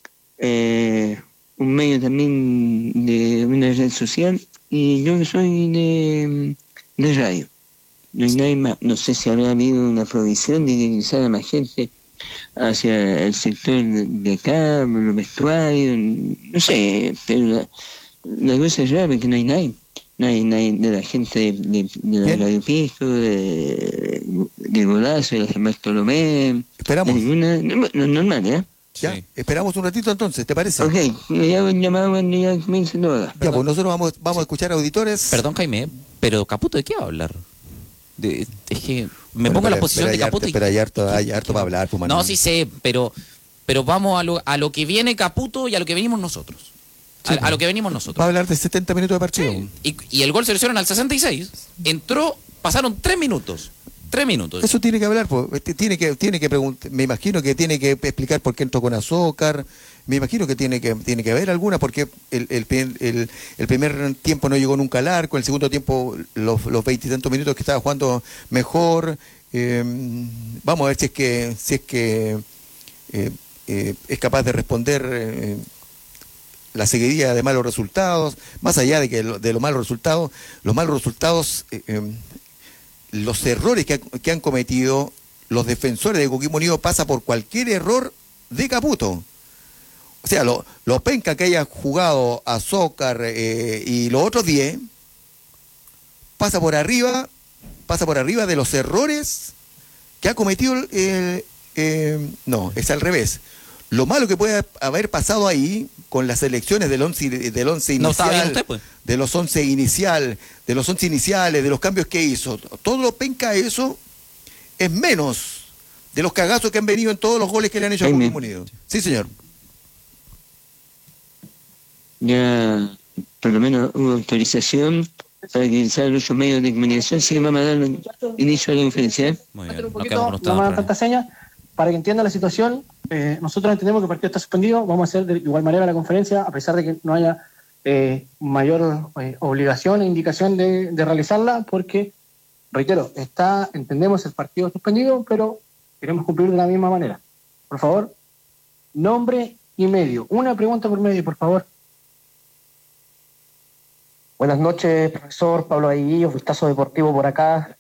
eh, un medio también de una red social, y yo que soy de, de radio. No hay nadie más. No sé si habrá habido una provisión de utilizar a más gente hacia el sector de, de acá, los vestuarios, no sé, pero la, la cosa es rara porque no hay nadie. No hay nadie de la gente de, de, de la Radio Pisco, de, de Golazo, de la San Bartolomé. Esperamos. Ninguna, no, no, normal, ¿eh? Ya, esperamos un ratito entonces, ¿te parece? Ok, me hago un llamado cuando ya comience todo. Ya, pues nosotros vamos, vamos a escuchar auditores. Perdón, Jaime, pero Caputo, ¿de qué va a hablar? De- es que me Bueno, pongo en la pero- posición pero de hay harto- Caputo y... Pero hay harto, hay harto para hablar, pues, No, Manuel. sí sé, pero, pero vamos a lo, a lo que viene Caputo y a lo que venimos nosotros. A, a lo que venimos nosotros. Va a hablar de setenta minutos de partido. Y, y el gol se lo hicieron al sesenta y seis. Entró, pasaron tres minutos. Tres minutos. Eso tiene que hablar, pues, tiene que, tiene que preguntar, me imagino que tiene que explicar por qué entró con azúcar, me imagino que tiene que, tiene que haber alguna, porque el, el, el, el primer tiempo no llegó nunca al arco, el segundo tiempo los, los veintitantos minutos que estaba jugando mejor, eh, vamos a ver si es que, si es que eh, eh, es capaz de responder eh, la seguidilla de malos resultados, más allá de que lo- de los malos resultados, los malos resultados eh, eh, los errores que, ha- que han cometido los defensores de Coquimbo Unido pasa por cualquier error de Caputo. O sea, lo, lo penca que haya jugado a Zócar eh, y los otros diez, pasa por arriba, pasa por arriba de los errores que ha cometido el, el- eh, no, es al revés. Lo malo que puede haber pasado ahí con las elecciones del once del once No estaba bien inicial, usted, pues. de los once inicial, de los once iniciales, de los cambios que hizo, todo lo penca eso es menos de los cagazos que han venido en todos los goles que le han hecho a Jaime. Coquimbo Unido. Sí, señor. Ya, por lo menos hubo autorización para utilizar los medios de comunicación, así que vamos a dar inicio a la conferencia. ¿eh? Muy bien, un nos poquito, quedamos con no usted, más don tanta seña, para que entiendan la situación. Eh, nosotros entendemos que el partido está suspendido, vamos a hacer de igual manera la conferencia, a pesar de que no haya eh, mayor eh, obligación e indicación de, de realizarla, porque, reitero, está, entendemos el partido suspendido, pero queremos cumplir de la misma manera. Por favor, nombre y medio. Una pregunta por medio, por favor. Buenas noches, profesor Pablo Aguillo, Vistazo Deportivo por acá.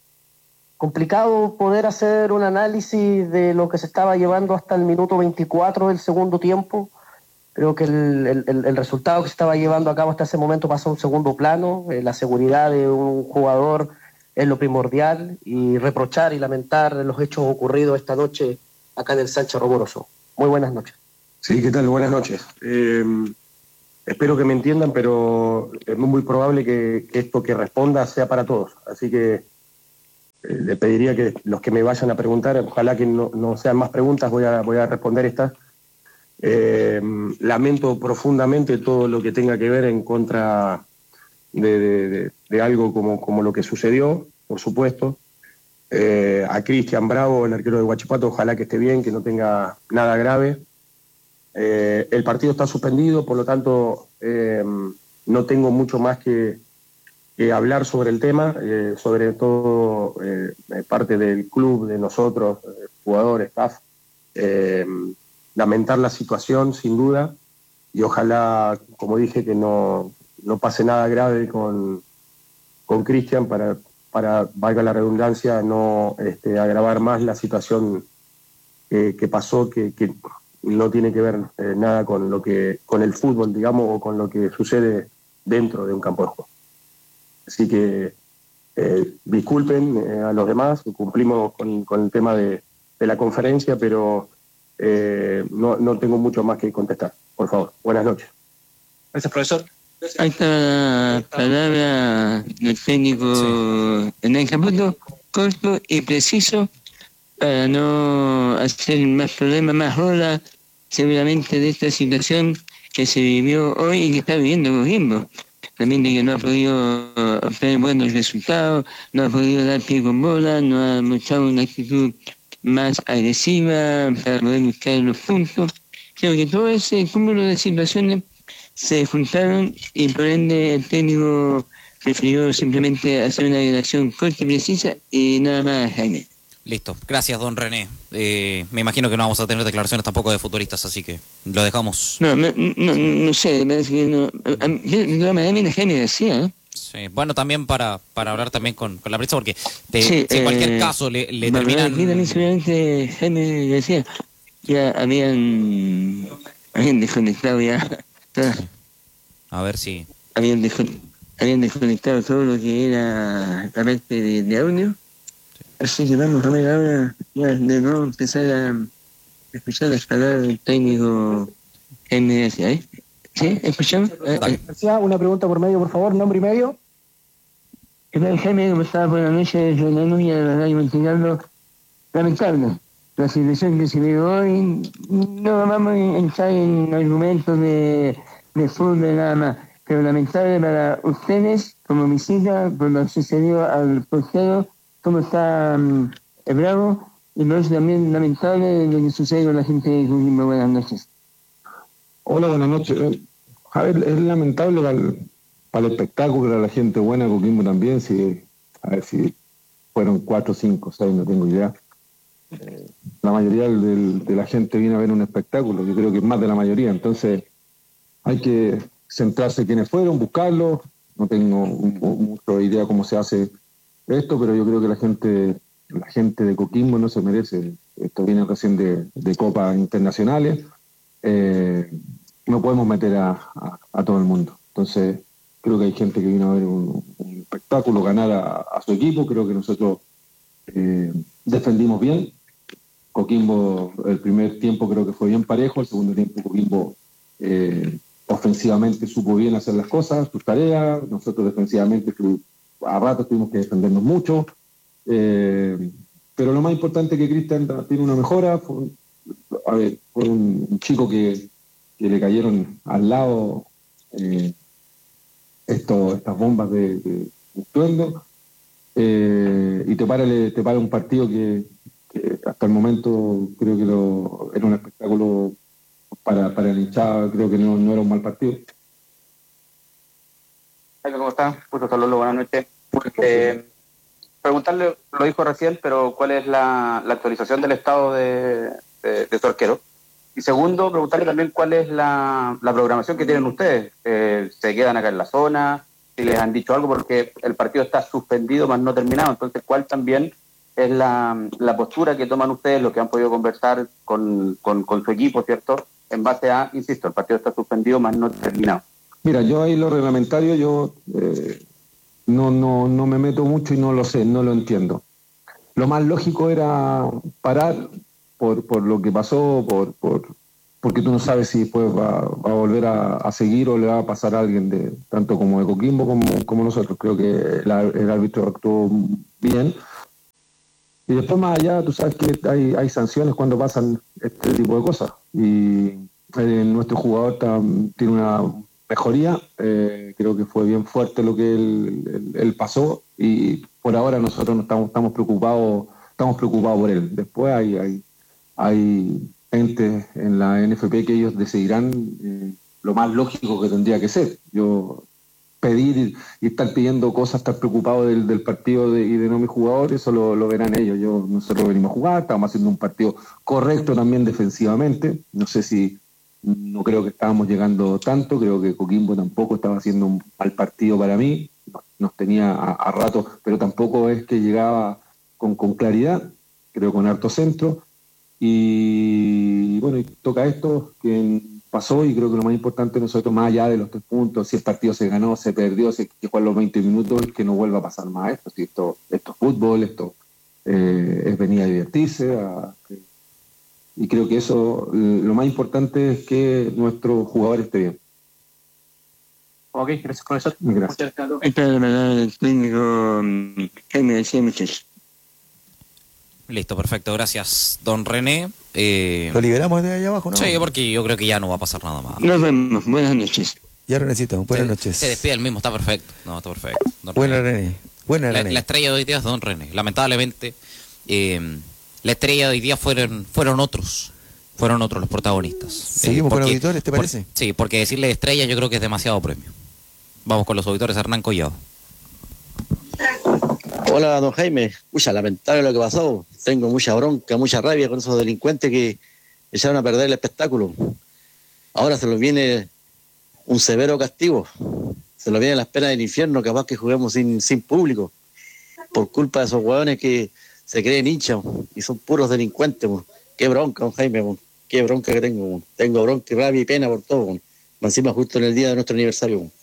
Complicado poder hacer un análisis de lo que se estaba llevando hasta el minuto veinticuatro del segundo tiempo. Creo que el, el, el resultado que se estaba llevando a cabo hasta ese momento pasó a un segundo plano. Eh, la seguridad de un jugador es lo primordial, y reprochar y lamentar los hechos ocurridos esta noche acá en el Sánchez Romoroso. Muy buenas noches. Sí, ¿qué tal? Buenas noches. Eh, espero que me entiendan, pero es muy probable que, que esto que responda sea para todos. Así que eh, le pediría que los que me vayan a preguntar, ojalá que no, no sean más preguntas, voy a, voy a responder estas. Eh, lamento profundamente todo lo que tenga que ver en contra de, de, de, de algo como, como lo que sucedió, por supuesto. Eh, a Cristian Bravo, el arquero de Huachipato, ojalá que esté bien, que no tenga nada grave. Eh, el partido está suspendido, por lo tanto eh, no tengo mucho más que, que hablar sobre el tema, eh, sobre todo eh, parte del club, de nosotros, eh, jugadores, staff. Eh, lamentar la situación, sin duda, y ojalá, como dije, que no, no pase nada grave con, con Cristian para, para, valga la redundancia, no este, agravar más la situación que, que pasó, que, que no tiene que ver eh, nada con lo que con el fútbol, digamos, o con lo que sucede dentro de un campo de juego. Así que eh, disculpen eh, a los demás, cumplimos con, con el tema de, de la conferencia, pero eh, no, no tengo mucho más que contestar. Por favor, buenas noches. Gracias, profesor. Ahí está la palabra del técnico sí. Hernán Caputo, corto y preciso, para no hacer más problemas, más ola, seguramente, de esta situación que se vivió hoy y que está viviendo Coquimbo. también de que no ha podido obtener buenos resultados, no ha podido dar pie con bola, no ha mostrado una actitud más agresiva para poder buscar los puntos. Creo que todo ese cúmulo de situaciones se juntaron y por ende el técnico prefirió simplemente hacer una declaración corta y precisa y nada más, Jaime. Listo, gracias don René. Eh, me imagino que no vamos a tener declaraciones tampoco de futuristas, así que lo dejamos. No, no, no, no sé, me parece que no. A mí, a mí Jaime decía, ¿eh? Sí, bueno, también para, para hablar también con, con la prensa, porque de, Sí, si en cualquier eh, caso le, le Bueno, terminan... aquí también seguramente Jaime decía, ya habían, habían desconectado ya, todas, A ver si... habían, descon- habían desconectado todo lo que era la parte de, de audio. Así que vamos a ver ahora, ya de nuevo empezar a escuchar las palabras del técnico Jaime decía, ¿eh? ¿Sí? ¿Escuchamos? Eh, eh. García, una pregunta por medio, por favor, nombre y medio. ¿Qué tal, Jaime? ¿Cómo estaba por la noche de la Nuña de la radio Montecarlo? Lamentable. La situación que se vive hoy, no vamos a entrar en argumentos de, de fútbol nada más, pero lamentable para ustedes, como visita, por lo que sucedió al portero, cómo está um, el Bravo, y por eso también lamentable lo que sucede con la gente de Coquimbo. Buenas noches. Hola, buenas noches. Eh, Javier, es lamentable para el, para el espectáculo, para la gente buena de Coquimbo también, si, a ver si fueron cuatro, cinco, seis, no tengo idea. Eh, la mayoría del, de la gente viene a ver un espectáculo, yo creo que es más de la mayoría, entonces hay que centrarse en quienes fueron, buscarlos. No tengo mucha idea cómo se hace esto, pero yo creo que la gente la gente de Coquimbo no se merece. Esto viene en ocasión de, de copas internacionales. Eh, no podemos meter a, a, a todo el mundo. Entonces, creo que hay gente que vino a ver un, un espectáculo, ganar a, a su equipo. Creo que nosotros eh, defendimos bien. Coquimbo, el primer tiempo creo que fue bien parejo, el segundo tiempo Coquimbo eh, ofensivamente supo bien hacer las cosas, sus tareas. Nosotros defensivamente a ratos tuvimos que defendernos mucho. Eh, pero lo más importante es que Cristian tiene una mejora. Fue, a ver, fue un, un chico que, que le cayeron al lado eh, esto, estas bombas de, de estruendo, eh, y te para, te para un partido que, que hasta el momento creo que lo, era un espectáculo para, para el hinchado. Creo que no, no era un mal partido. ¿Cómo está? Gusto saludarlo, buenas noches. Eh, preguntarle, lo dijo recién, pero ¿cuál es la, la actualización del estado de, de, de su arquero? Y segundo, preguntarle también cuál es la, la programación que tienen ustedes. Eh, ¿Se quedan acá en la zona? Si les han dicho algo, porque el partido está suspendido, más no terminado. Entonces, ¿cuál también es la, la postura que toman ustedes, lo que han podido conversar con, con, con su equipo, ¿cierto? En base a, insisto, el partido está suspendido, más no terminado. Mira, yo ahí lo reglamentario, yo eh, no, no, no me meto mucho y no lo sé, no lo entiendo. Lo más lógico era parar por, por lo que pasó, por, por porque tú no sabes si después va, va a volver a, a seguir o le va a pasar a alguien, de tanto como de Coquimbo como, como nosotros. Creo que la, el árbitro actuó bien. Y después más allá, tú sabes que hay, hay sanciones cuando pasan este tipo de cosas. Y eh, nuestro jugador está, tiene una mejoría. Eh, creo que fue bien fuerte lo que él, él, él pasó. Y por ahora nosotros no estamos, estamos preocupados, estamos preocupados por él. Después hay, hay, hay entes en la N F P que ellos decidirán eh, lo más lógico que tendría que ser. Yo pedir y estar pidiendo cosas, estar preocupado del, del partido de, y de no mis jugadores, eso lo, lo verán ellos. Yo, nosotros venimos a jugar, estábamos haciendo un partido correcto también defensivamente. No sé si, no creo que estábamos llegando tanto, creo que Coquimbo tampoco estaba haciendo un mal partido para mí, nos tenía a, a rato, pero tampoco es que llegaba con, con claridad, creo con harto centro. Y bueno, y toca esto que pasó, y creo que lo más importante nosotros, más allá de los tres puntos, si el partido se ganó, se perdió, si hay que jugar los veinte minutos, que no vuelva a pasar más esto. Si esto, esto es fútbol, esto eh, es venir a divertirse. A, y creo que eso, lo más importante es que nuestro jugador esté bien. Ok, gracias por eso. Gracias. Esta es la verdad del técnico Jaime decía, muchachos. Listo, perfecto, gracias, don René. Eh, Lo liberamos de allá abajo, ¿no? Sí, porque yo creo que ya no va a pasar nada más. Nos vemos, buenas noches. Ya Renecito, buenas se, noches. Se despide el mismo, está perfecto. No, está perfecto. Don Buena René. René. Buena La, René. la estrella de hoy día es Don René. Lamentablemente, eh, la estrella de hoy día fueron, fueron otros. Fueron otros los protagonistas. ¿Seguimos Eh, con porque- auditores, te parece? por- sí, porque decirle estrella yo creo que es demasiado premio. Vamos con los auditores, Hernán Collado. Hola, don Jaime. Pucha, lamentable lo que pasó. Tengo mucha bronca, mucha rabia con esos delincuentes que echaron a perder el espectáculo. Ahora se los viene un severo castigo. Se nos vienen las penas del infierno, capaz que juguemos sin, sin público. Por culpa de esos hueones que se creen hinchas y son puros delincuentes. mo. Qué bronca, don Jaime. mo. Qué bronca que tengo. mo. Tengo bronca y rabia y pena por todo. mo. Más encima justo en el día de nuestro aniversario. mo.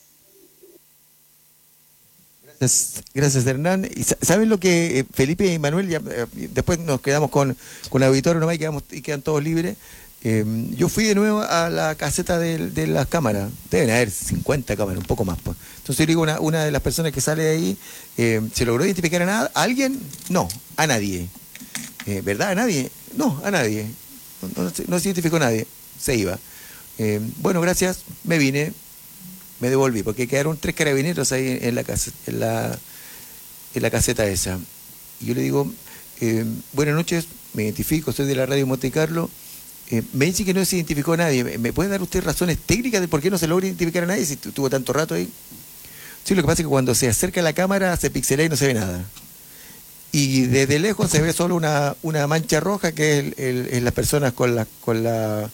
Gracias, gracias, Hernán. ¿Y sa- saben lo que eh, Felipe y Manuel, ya, eh, después nos quedamos con, con el auditorio nomás y, quedamos, y quedan todos libres? Eh, yo fui de nuevo a la caseta de, de las cámaras, deben haber cincuenta cámaras, un poco más. Pues. Entonces yo digo, una, una de las personas que sale de ahí, eh, ¿se logró identificar a, nada, a alguien? No, a nadie. Eh, ¿Verdad? ¿A nadie? No, a nadie. No, no se- no se identificó a nadie, se iba. Eh, bueno, gracias, me vine. Me devolví, porque quedaron tres carabineros ahí en la, casa, en la, en la caseta esa. Y yo le digo, eh, buenas noches, me identifico, soy de la radio Monte Carlo. Eh, me dice que no se identificó a nadie. ¿Me- ¿Me puede dar usted razones técnicas de por qué no se logra identificar a nadie si tu- tuvo tanto rato ahí? Sí, lo que pasa es que cuando se acerca a la cámara se pixela y no se ve nada. Y desde lejos se ve solo una, una mancha roja que es, el- el- es las personas con, la, con, la,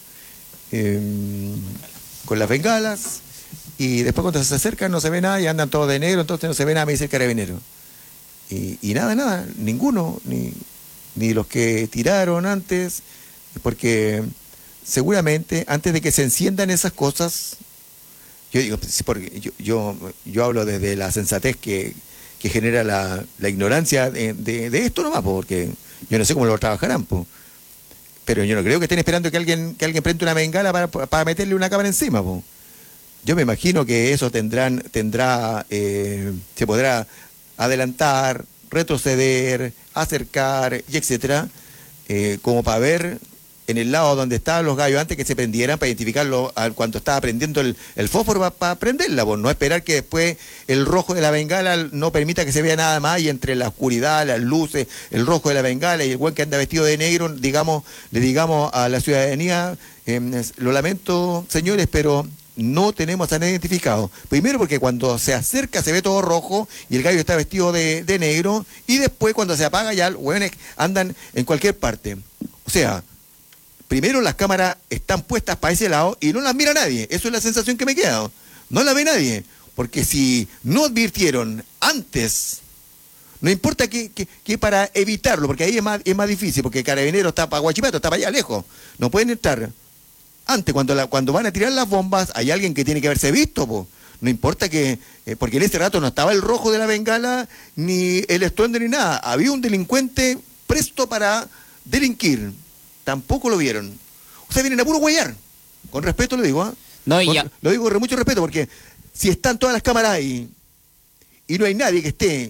em, con las bengalas. Y después cuando se acercan no se ve nada y andan todos de negro, entonces no se ve nada, me dice el carabinero. Y, y nada, nada, ninguno, ni, ni los que tiraron antes, porque seguramente antes de que se enciendan esas cosas, yo digo, sí, porque yo, yo, yo hablo desde la sensatez que, que genera la, la ignorancia de, de, de esto nomás, po, porque yo no sé cómo lo trabajarán, po. Pero yo no creo que estén esperando que alguien, que alguien prenda una bengala para, para meterle una cámara encima, po. Yo me imagino que eso tendrán, tendrá, eh, se podrá adelantar, retroceder, acercar, y etcétera, eh, como para ver en el lado donde estaban los gallos antes que se prendieran, para identificarlo al cuando estaba prendiendo el, el fósforo para, para prenderla, pues, no esperar que después el rojo de la bengala no permita que se vea nada más y entre la oscuridad, las luces, el rojo de la bengala y el güey que anda vestido de negro, digamos, le digamos a la ciudadanía, eh, lo lamento, señores, pero no tenemos a nadie identificado. Primero porque cuando se acerca se ve todo rojo y el gallo está vestido de, de negro, y después cuando se apaga ya los hueones andan en cualquier parte. O sea, primero las cámaras están puestas para ese lado y no las mira nadie. Eso es la sensación que me queda. No la ve nadie. Porque si no advirtieron antes, no importa que, que, que para evitarlo, porque ahí es más, es más difícil, porque el carabinero está para Huachipato, está para allá lejos. No pueden estar. Antes, cuando, la, cuando van a tirar las bombas, hay alguien que tiene que haberse visto, po. No importa que, eh, porque en ese rato no estaba el rojo de la bengala, ni el estruendo, ni nada. Había un delincuente presto para delinquir. Tampoco lo vieron. O sea, vienen a puro huellar. Con respeto lo digo, ¿ah? No, y Con- ya- Lo digo con mucho respeto, porque si están todas las cámaras ahí y no hay nadie que esté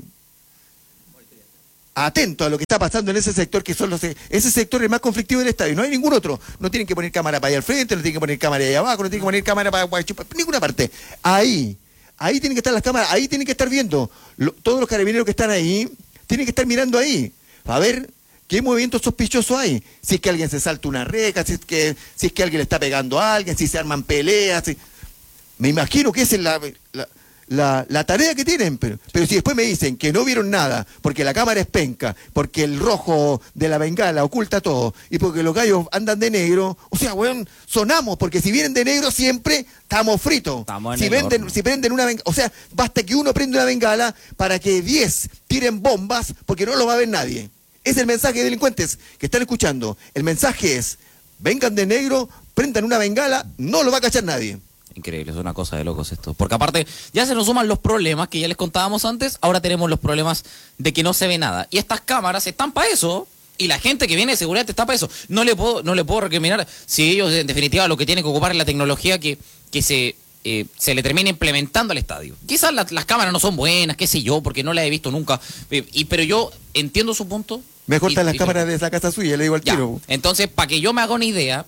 atento a lo que está pasando en ese sector, que son los ese sector es el más conflictivo del estadio, no hay ningún otro. No tienen que poner cámara para allá al frente, no tienen que poner cámara allá abajo, no tienen que poner cámara para, para, para ninguna parte. Ahí, ahí tienen que estar las cámaras, ahí tienen que estar viendo. Lo- todos los carabineros que están ahí tienen que estar mirando ahí para ver qué movimiento sospechoso hay. Si es que alguien se salta una reja, si es que si es que alguien le está pegando a alguien, si se arman peleas. si- Me imagino que esa es la, la, la- la tarea que tienen, pero, pero si después me dicen que no vieron nada, porque la cámara es penca, porque el rojo de la bengala oculta todo, y porque los gallos andan de negro, o sea, weón, sonamos, porque si vienen de negro siempre estamos fritos. Estamos en Si, el venden, horno. si prenden una bengala, o sea, basta que uno prenda una bengala para que diez tiren bombas, porque no lo va a ver nadie. Es el mensaje de delincuentes que están escuchando. El mensaje es, vengan de negro, prendan una bengala, no lo va a cachar nadie. Increíble, es una cosa de locos esto. Porque aparte, ya se nos suman los problemas que ya les contábamos antes, ahora tenemos los problemas de que no se ve nada. Y estas cámaras están para eso, y la gente que viene de seguridad está para eso. No le puedo, no le puedo recriminar si ellos en definitiva lo que tienen que ocupar es la tecnología que, que se, eh, se le termine implementando al estadio. Quizás la- las cámaras no son buenas, qué sé yo, porque no las he visto nunca. eh, y, pero yo entiendo su punto. Mejor y- están las y- cámaras de la casa suya, le digo al Ya. tiro. Entonces, para que yo me haga una idea,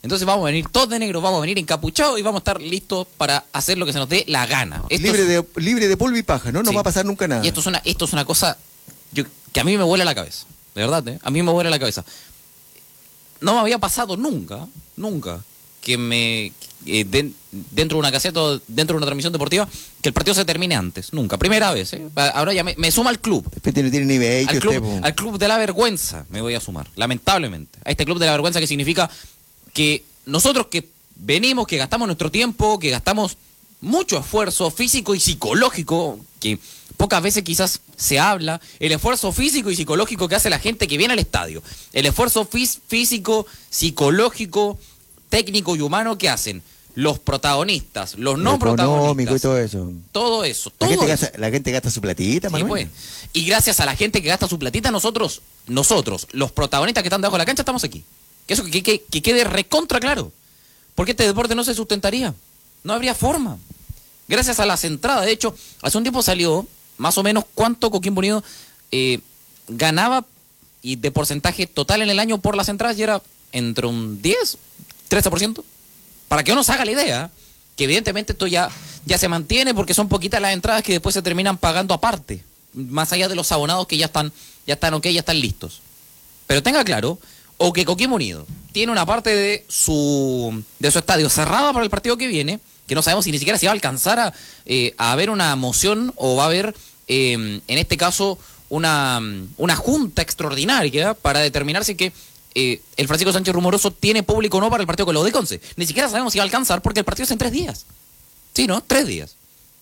Entonces vamos a venir todos de negro, vamos a venir encapuchados y vamos a estar listos para hacer lo que se nos dé la gana. Esto libre, es, de, libre de polvo y paja, ¿no? No sí. va a pasar nunca nada. Y esto es una, esto es una cosa yo, que a mí me vuela la cabeza. De verdad, ¿eh? A mí me vuela la cabeza. No me había pasado nunca, nunca, que me eh, de, dentro de una caseta, dentro de una transmisión deportiva, que el partido se termine antes. Nunca. Primera vez, ¿eh? Ahora ya me, me suma al club. Este no tiene nivel. Al que club, usted, al club de la vergüenza me voy a sumar, lamentablemente. A este club de la vergüenza, que significa que nosotros que venimos, que gastamos nuestro tiempo, que gastamos mucho esfuerzo físico y psicológico, que pocas veces quizás se habla, el esfuerzo físico y psicológico que hace la gente que viene al estadio, el esfuerzo fí- físico, psicológico, técnico y humano que hacen los protagonistas, los no protagonistas, y todo eso. todo eso, La todo gente, eso. gasta, la gente gasta su platita, Sí, Manuel. pues. Y gracias a la gente que gasta su platita, nosotros, nosotros, los protagonistas que están debajo de la cancha, estamos aquí. Que eso que, que, que quede recontra claro. Porque este deporte no se sustentaría. No habría forma. Gracias a las entradas. De hecho, hace un tiempo salió más o menos cuánto Coquimbo Unido eh, ganaba y de porcentaje total en el año por las entradas, y era entre un diez, trece por ciento. Para que uno se haga la idea, que evidentemente esto ya, ya se mantiene porque son poquitas las entradas que después se terminan pagando aparte, más allá de los abonados que ya están, ya están ok, ya están listos. Pero tenga claro, o que Coquimbo Unido tiene una parte de su, de su estadio cerrada para el partido que viene, que no sabemos si ni siquiera se va a alcanzar a, eh, a haber una moción o va a haber, eh, en este caso, una, una junta extraordinaria para determinar si que eh, el Francisco Sánchez Rumoroso tiene público o no para el partido con los de Conce. Ni siquiera sabemos si va a alcanzar porque el partido es en tres días. Sí, ¿no? Tres días.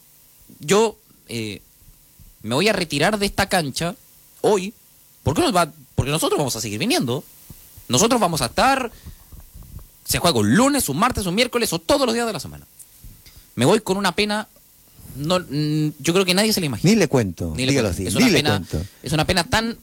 Yo eh, me voy a retirar de esta cancha hoy, porque, nos va, porque nosotros vamos a seguir viniendo. Nosotros vamos a estar, se juega un lunes, un martes, un miércoles o todos los días de la semana. Me voy con una pena, no, yo creo que nadie se la imagina. Ni le cuento, Ni le dígalo cuento. así, Es ni una le pena, cuento. es una pena tan,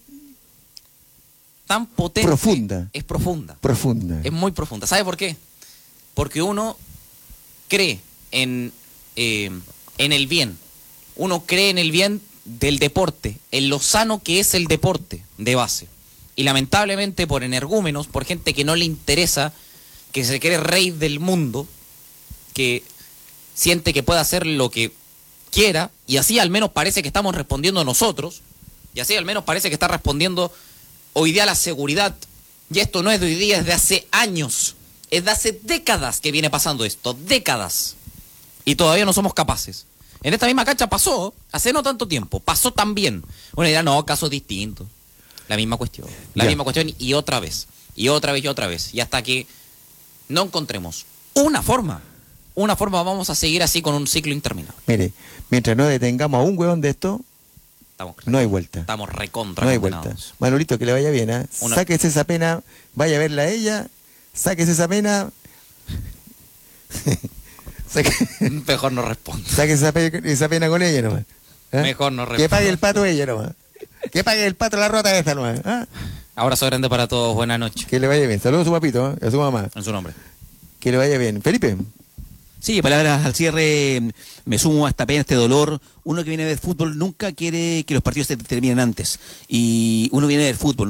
tan potente. Profunda. Es profunda. Profunda. Es muy profunda. ¿Sabe por qué? Porque uno cree en, eh, en el bien. Uno cree en el bien del deporte, en lo sano que es el deporte de base. Y lamentablemente por energúmenos, por gente que no le interesa, que se cree rey del mundo, que siente que puede hacer lo que quiera, y así al menos parece que estamos respondiendo nosotros, y así al menos parece que está respondiendo hoy día la seguridad. Y esto no es de hoy día, es de hace años, es de hace décadas que viene pasando esto, décadas. Y todavía no somos capaces. En esta misma cancha pasó, hace no tanto tiempo, pasó también. Uno dirá, no, casos distintos. La misma cuestión, la Ya. misma cuestión y otra vez, y otra vez y otra vez. Y hasta que no encontremos una forma, una forma, vamos a seguir así con un ciclo interminable. Mire, mientras no detengamos a un huevón de esto, Estamos, no hay vuelta. estamos recontra No hay condenados. vuelta. Manolito, que le vaya bien, ¿eh? Una- Sáquese esa pena, vaya a verla a ella, sáquese esa pena. Saque- Mejor no respondo. sáquese esa, pe- esa pena con ella nomás. ¿eh? Mejor no Que respondo. pague el pato ella nomás. Que pague el pato la rota esta nomás. ¿ah? Abrazo grande para todos, buenas noches. Que le vaya bien. Saludos a su papito, ¿eh? A su mamá. En su nombre. Que le vaya bien. Felipe. Sí, palabras al cierre, me sumo a esta pena, a este dolor. Uno que viene a ver fútbol nunca quiere que los partidos se terminen antes. Y uno viene a ver fútbol.